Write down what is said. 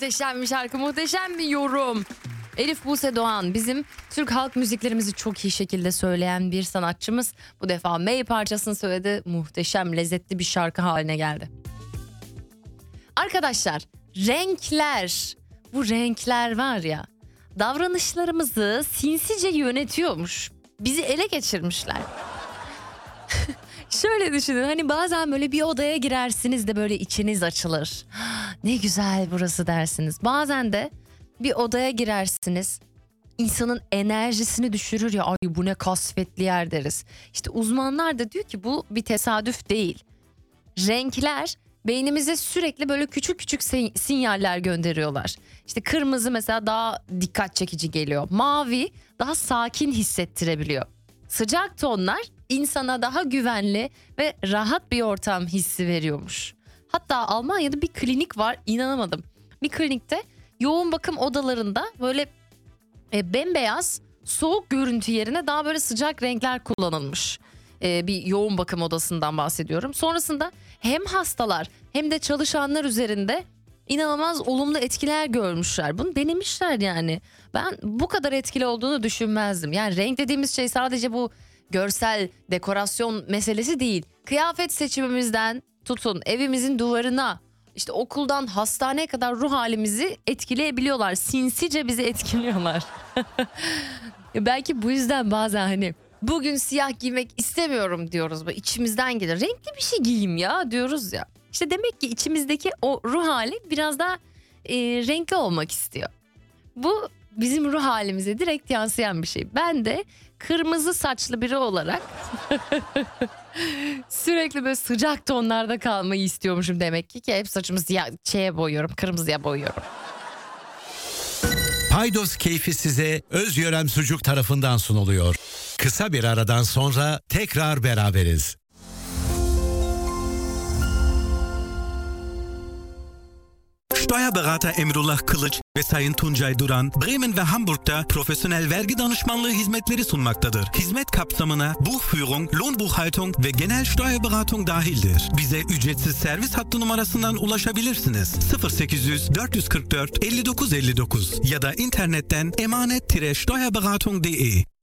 Muhteşem bir şarkı, muhteşem bir yorum. Elif Buse Doğan bizim Türk halk müziklerimizi çok iyi şekilde söyleyen bir sanatçımız. Bu defa May parçasını söyledi. Muhteşem, lezzetli bir şarkı haline geldi. Arkadaşlar, renkler, bu renkler var ya, davranışlarımızı sinsice yönetiyormuş. Bizi ele geçirmişler. Şöyle düşünün, hani bazen böyle bir odaya girersiniz de böyle içiniz açılır. Ne güzel burası dersiniz. Bazen de bir odaya girersiniz, insanın enerjisini düşürür ya, ay bu ne kasvetli yer deriz. İşte uzmanlar da diyor ki bu bir tesadüf değil. Renkler beynimize sürekli böyle küçük küçük sinyaller gönderiyorlar. İşte kırmızı mesela daha dikkat çekici geliyor. Mavi daha sakin hissettirebiliyor. Sıcak tonlar insana daha güvenli ve rahat bir ortam hissi veriyormuş. Hatta Almanya'da bir klinik var, inanamadım. Bir klinikte yoğun bakım odalarında böyle bembeyaz soğuk görüntü yerine daha böyle sıcak renkler kullanılmış. Bir yoğun bakım odasından bahsediyorum. Sonrasında hem hastalar hem de çalışanlar üzerinde inanılmaz olumlu etkiler görmüşler. Bunu denemişler yani. Ben bu kadar etkili olduğunu düşünmezdim. Yani renk dediğimiz şey sadece bu görsel dekorasyon meselesi değil. Kıyafet seçimimizden tutun evimizin duvarına, işte okuldan hastaneye kadar ruh halimizi etkileyebiliyorlar. Sinsice bizi etkiliyorlar. Belki bu yüzden bazen hani bugün siyah giymek istemiyorum diyoruz. Böyle içimizden gelir. Renkli bir şey giyeyim ya diyoruz ya. İşte demek ki içimizdeki o ruh hali biraz daha renkli olmak istiyor. Bu bizim ruh halimize direkt yansıyan bir şey. Ben de kırmızı saçlı biri olarak sürekli böyle sıcak tonlarda kalmayı istiyormuşum demek ki hep saçımı siyah boyuyorum, kırmızıya boyuyorum. Paydos keyfi size Özgören Sucuk tarafından sunuluyor. Kısa bir aradan sonra tekrar beraberiz. Steuerberater Emrullah Kılıç ve Sayın Tuncay Duran, Bremen ve Hamburg'da profesyonel vergi danışmanlığı hizmetleri sunmaktadır. Hizmet kapsamına Buchführung, Lohnbuchhaltung ve genel Steuerberatung dahildir. Bize ücretsiz servis hattı numarasından ulaşabilirsiniz. 0800 444 59 59 ya da internetten emanet-steuerberatung.de.